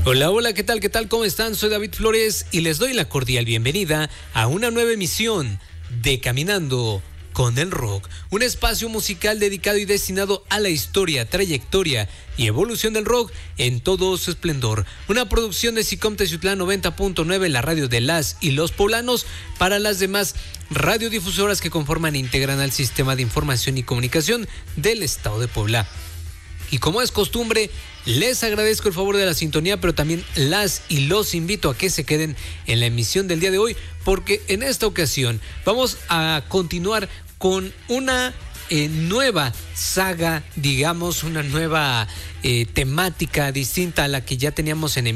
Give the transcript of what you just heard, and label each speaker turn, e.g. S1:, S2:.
S1: Hola, hola, ¿qué tal? ¿Qué tal? ¿Cómo están? Soy David Flores y les doy la cordial bienvenida a una nueva emisión de Caminando con el Rock, un espacio musical dedicado y destinado a la historia, trayectoria y evolución del rock en todo su esplendor. Una producción de SICOM Teciutlán 90.9, la radio de las y los poblanos, para las demás radiodifusoras que conforman e integran al sistema de información y comunicación del estado de Puebla. Y como es costumbre, les agradezco el favor de la sintonía, pero también las y los invito a que se queden en la emisión del día de hoy, porque en esta ocasión vamos a continuar con una nueva saga, digamos, una nueva temática distinta a la que ya teníamos en